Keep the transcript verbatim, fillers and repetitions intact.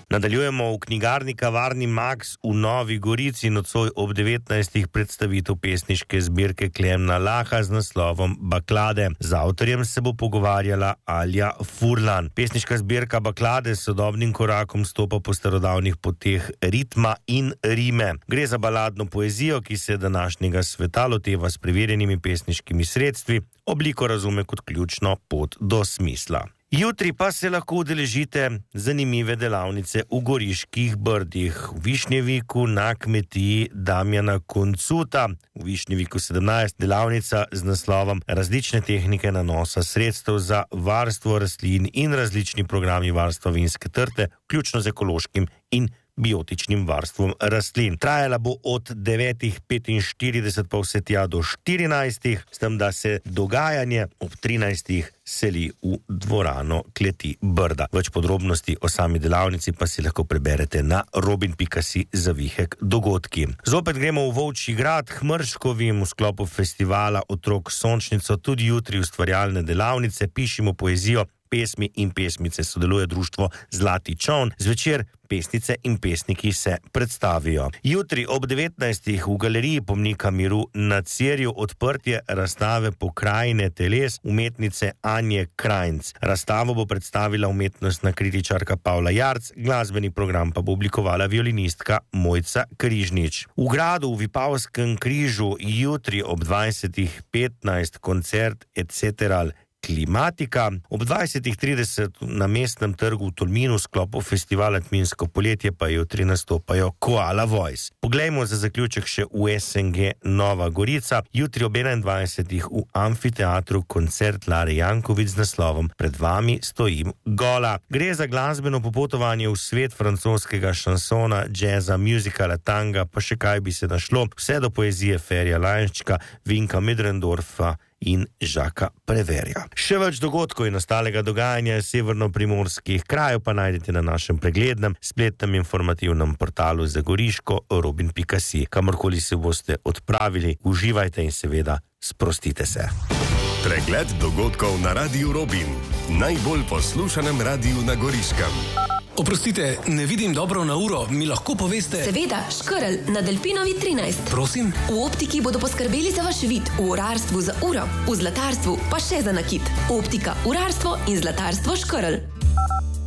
Nadaljujemo v knjigarni Kavarni Max v Novi Gorici, nocoj ob devetnajstih predstavitev pesniške zbirke Klemna Laha z naslovom Baklade. Z avtorjem se bo pogovarjala Alja Furlan. Pesniška zbirka Baklade s sodobnim korakom stopa po starodavnih poteh ritma in rime. Gre za baladno poezijo, ki se današnjega sveta loteva s preverjenimi pesniškimi sredstvi, obliko razume kot ključno pot do smisla. Jutri pa se lahko udeležite zanimive delavnice v Goriških Brdih, v Višnjeviku na kmetiji Damjana Koncuta. V Višnjeviku sedemnajst delavnica z naslovom Različne tehnike nanosa sredstev za varstvo rastlin in različni programi varstva vinske trte, vključno z ekološkim in biotičnim varstvom rastlin. Trajala bo od devetih petinštirideset pa vse tja do štirinajstih, s tem, da se dogajanje ob trinajstih seli v dvorano Kleti Brda. Več podrobnosti o sami delavnici pa si lahko preberete na robin pika si zavihek dogodki. Zopet gremo v Volčji Grad k Mrškovim v sklopu festivala Otrok Sončnico, tudi jutri ustvarjalne delavnice, pišimo poezijo, pesmi in pesmice, sodeluje društvo Zlati čoln, zvečer pesnice in pesniki se predstavijo. Jutri ob devetnajstih v galeriji Pomnika miru na Cerju odprtje razstave Pokrajine teles umetnice Anje Krajnc. Razstavo bo predstavila umetnostna kritičarka Pavla Jarc, glasbeni program pa bo oblikovala violinistka Mojca Križnič. V gradu v Vipavskem križu jutri ob dvajsetih petnajst koncert et cetera Klimatika, ob dvajsetih trideset na mestnem trgu v Tolminu v sklopu festivala Tminsko poletje pa jutri nastopajo Koala Voice. Poglejmo za zaključek še v es en ge Nova Gorica, jutri ob enaindvajsetih v amfiteatru koncert Lare Janković z naslovom Pred vami stojim gola. Gre za glasbeno popotovanje v svet francoskega šansona, džeza, muzikala, tanga, pa še kaj bi se našlo, vse do poezije Ferija Lajnščka, Vinka Medrendorfa in Žaka Preverja. Še več dogodkov in ostalega dogajanja severno-primorskih krajev pa najdete na našem preglednem spletnem informativnem portalu za Goriško robin pika si. Kamorkoli se boste odpravili, uživajte in seveda sprostite se. Pregled dogodkov na Radiu Robin, najbolj poslušanem radiju na Goriškem. Oprostite, ne vidim dobro na uro, mi lahko poveste? Seveda, Škrl na Delpinovi trinajst. Prosim? V optiki bodo poskrbeli za vaš vid, v urarstvu za uro, v zlatarstvu pa še za nakit. Optika, urarstvo in zlatarstvo Škrl.